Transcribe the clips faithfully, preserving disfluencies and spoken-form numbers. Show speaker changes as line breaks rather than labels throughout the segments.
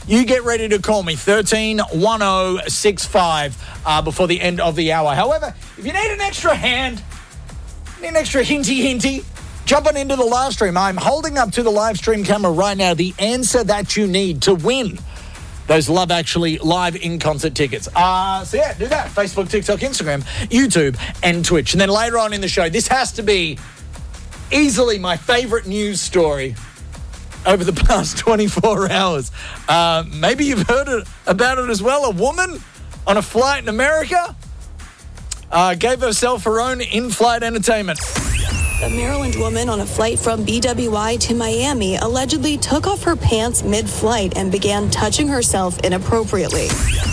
you get ready to call me, one three one zero six five, uh, before the end of the hour. However, if you need an extra hand, need an extra hinty hinty, jump on into the live stream. I'm holding up to the live stream camera right now the answer that you need to win those Love Actually live in-concert tickets. Uh, so, yeah, do that. Facebook, TikTok, Instagram, YouTube, and Twitch. And then later on in the show, this has to be easily my favourite news story over the past twenty-four hours. Uh, maybe you've heard it, about it as well. A woman on a flight in America uh, gave herself her own in-flight entertainment.
A Maryland woman on a flight from B W I to Miami allegedly took off her pants mid-flight and began touching herself inappropriately.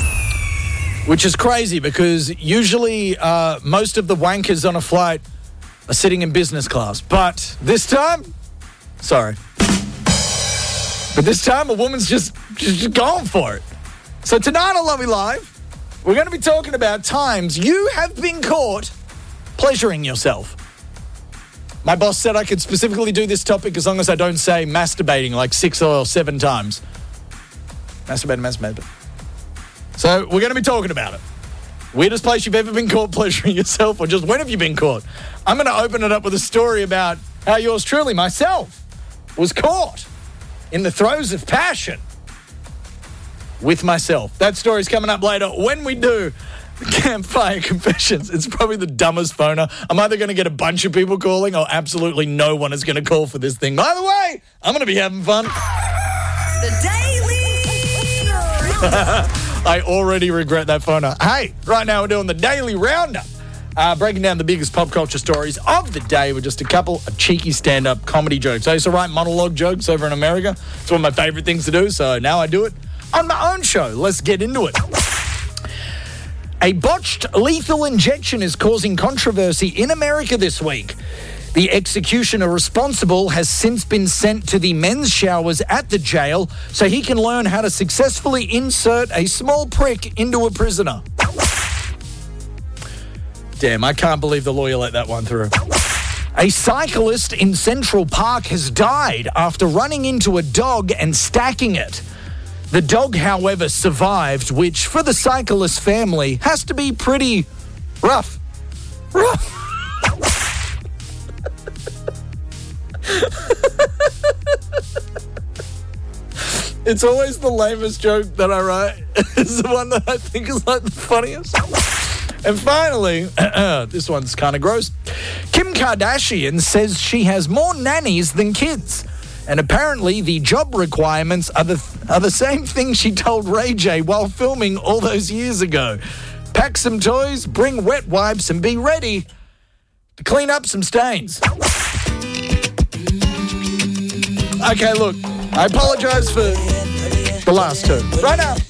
Which is crazy because usually uh, most of the wankers on a flight are sitting in business class. But this time, sorry. But this time a woman's just, just going for it. So tonight on Lovey Live, we're going to be talking about times you have been caught pleasuring yourself. My boss said I could specifically do this topic as long as I don't say masturbating like six or seven times. Masturbating, masturbating. So we're going to be talking about it. Weirdest place you've ever been caught pleasuring yourself, or just when have you been caught? I'm going to open it up with a story about how yours truly, myself, was caught in the throes of passion with myself. That story's coming up later. When we do, Campfire Confessions. It's probably the dumbest phoner. I'm either going to get a bunch of people calling or absolutely no one is going to call for this thing. By the way, I'm going to be having fun.
The Daily Roundup.
I already regret that phoner. Hey, right now we're doing the Daily Roundup. Uh, breaking down the biggest pop culture stories of the day with just a couple of cheeky stand-up comedy jokes. I used to write monologue jokes over in America. It's one of my favorite things to do, so now I do it on my own show. Let's get into it. A botched lethal injection is causing controversy in America this week. The executioner responsible has since been sent to the men's showers at the jail so he can learn how to successfully insert a small prick into a prisoner. Damn, I can't believe the lawyer let that one through. A cyclist in Central Park has died after running into a dog and stacking it. The dog, however, survived, which for the cyclist family has to be pretty rough. Rough. It's always the lamest joke that I write. It's the one that I think is like the funniest. And finally, this one's kind of gross. Kim Kardashian says she has more nannies than kids. And apparently the job requirements are the, are the same thing she told Ray J while filming all those years ago. Pack some toys, bring wet wipes, and be ready to clean up some stains. Okay, look, I apologize for the last two. Right now.